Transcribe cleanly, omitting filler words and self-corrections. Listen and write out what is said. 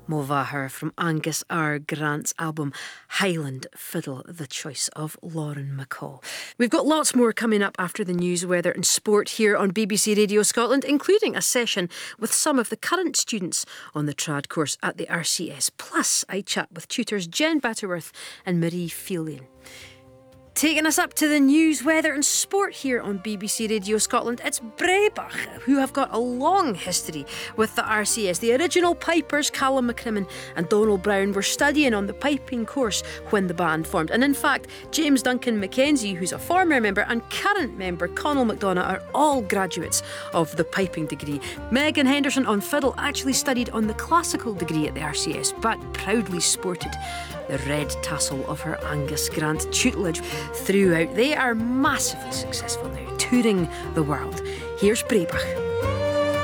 Mulvaher from Angus R. Grant's album Highland Fiddle, the choice of Lauren McCall. We've got lots more coming up after the news, weather and sport here on BBC Radio Scotland, including a session with some of the current students on the trad course at the RCS. Plus, I chat with tutors Jen Butterworth and Marie Fielding. Taking us up to the news, weather and sport here on BBC Radio Scotland, it's Breabach, who have got a long history with the RCS. The original pipers, Callum McCrimmon and Donald Brown, were studying on the piping course when the band formed. And in fact, James Duncan Mackenzie, who's a former member, and current member Connell McDonagh are all graduates of the piping degree. Megan Henderson on fiddle actually studied on the classical degree at the RCS, but proudly sported the red tassel of her Angus Grant tutelage throughout. They are massively successful now, touring the world. Here's Breabach.